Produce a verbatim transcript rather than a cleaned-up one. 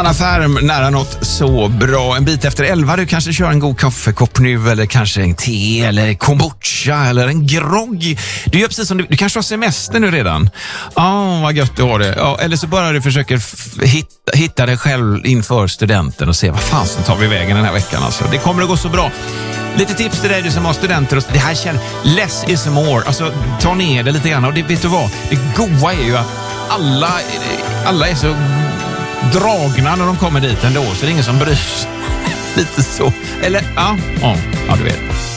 Hanna Färm, nära något så bra. En bit efter elva, du kanske kör en god kaffekopp nu, eller kanske en te eller kombucha eller en grogg. Du gör precis som du, du kanske har semester nu redan. Ja, oh, vad gött du har det. Ja, eller så bara du försöker f- hitta, hitta dig själv inför studenten och se vad fan så tar vi vägen den här veckan. Alltså. Det kommer att gå så bra. Lite tips till dig du som har studenter. Och det här känner less is more. Alltså ta ner det lite grann. Och det, vet du vad? Det goa är ju att alla, alla är så dragna när de kommer dit ändå. Så det är ingen som bryr sig. Lite så. Eller, ja, ja, ja du vet.